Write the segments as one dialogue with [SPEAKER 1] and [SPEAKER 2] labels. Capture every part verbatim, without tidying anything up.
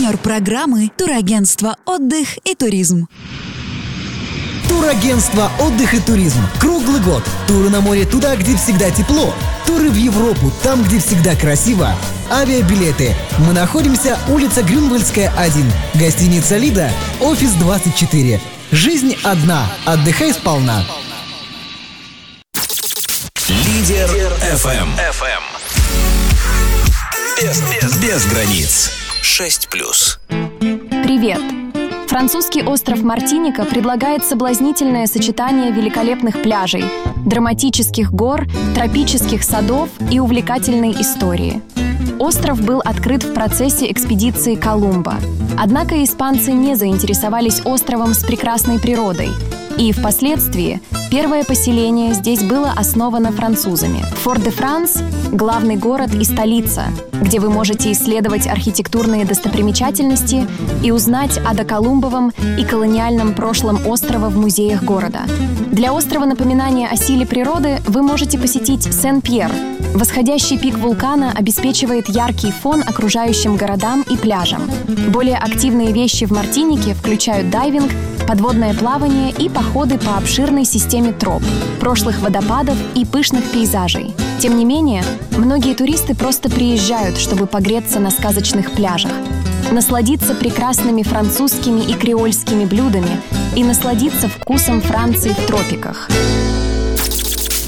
[SPEAKER 1] Партнер программы «Турагентство «Отдых и туризм».
[SPEAKER 2] Турагентство «Отдых и туризм». Круглый год. Туры на море туда, где всегда тепло. Туры в Европу, там, где всегда красиво. Авиабилеты. Мы находимся улица Грюнвальдская, один. Гостиница «Лида», офис двадцать четыре. Жизнь одна. Отдыхай сполна.
[SPEAKER 3] Лидер эф эм. Без, без, без границ. шесть плюс.
[SPEAKER 4] Привет! Французский остров Мартиника предлагает соблазнительное сочетание великолепных пляжей, драматических гор, тропических садов и увлекательной истории. Остров был открыт в процессе экспедиции Колумба. Однако испанцы не заинтересовались островом с прекрасной природой, и впоследствии первое поселение здесь было основано французами. Форт-де-Франс – главный город и столица, где вы можете исследовать архитектурные достопримечательности и узнать о доколумбовом и колониальном прошлом острова в музеях города. Для острова напоминания о силе природы вы можете посетить Сен-Пьер. Восходящий пик вулкана обеспечивает яркий фон окружающим городам и пляжам. Более активные вещи в Мартинике включают дайвинг, подводное плавание и походы по обширной системе троп, прошлых водопадов и пышных пейзажей. Тем не менее, многие туристы просто приезжают, чтобы погреться на сказочных пляжах, насладиться прекрасными французскими и креольскими блюдами и насладиться вкусом Франции в тропиках.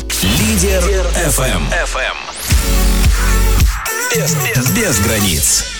[SPEAKER 3] Лидер эф эм. Без, без, без границ.